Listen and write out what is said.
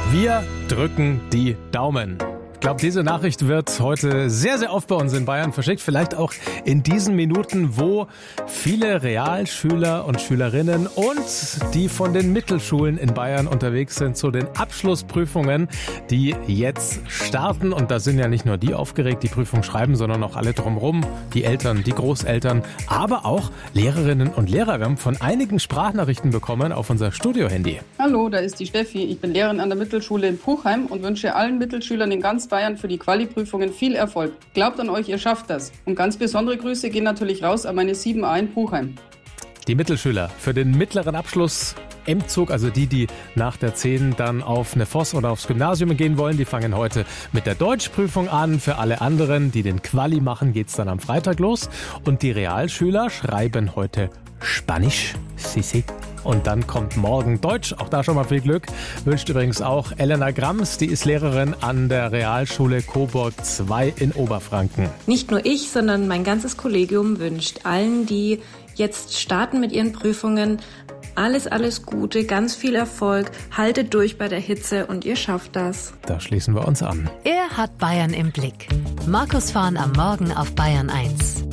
Wir drücken die Daumen. Ich glaube, diese Nachricht wird heute sehr, sehr oft bei uns in Bayern verschickt. Vielleicht auch in diesen Minuten, wo viele Realschüler und Schülerinnen und die von den Mittelschulen in Bayern unterwegs sind zu den Abschlussprüfungen, die jetzt starten. Und da sind ja nicht nur die aufgeregt, die Prüfung schreiben, sondern auch alle drumherum, die Eltern, die Großeltern, aber auch Lehrerinnen und Lehrer. Wir haben von einigen Sprachnachrichten bekommen auf unser Studio-Handy. Hallo, da ist die Steffi. Ich bin Lehrerin an der Mittelschule in Puchheim und wünsche allen Mittelschülern in ganz Bayern für die Quali-Prüfungen viel Erfolg. Glaubt an euch, ihr schafft das. Und ganz besondere Grüße gehen natürlich raus an meine 7a in Puchheim. Die Mittelschüler für den mittleren Abschluss M-Zug, also die nach der 10 dann auf eine Voss oder aufs Gymnasium gehen wollen, die fangen heute mit der Deutschprüfung an. Für alle anderen, die den Quali machen, geht's dann am Freitag los. Und die Realschüler schreiben heute Spanisch. Sí. Und dann kommt morgen Deutsch. Auch da schon mal viel Glück. Wünscht übrigens auch Elena Grams. Die ist Lehrerin an der Realschule Coburg 2 in Oberfranken. Nicht nur ich, sondern mein ganzes Kollegium wünscht allen, die jetzt starten mit ihren Prüfungen, alles Gute, ganz viel Erfolg. Haltet durch bei der Hitze und ihr schafft das. Da schließen wir uns an. Er hat Bayern im Blick. Markus Fahren am Morgen auf Bayern 1.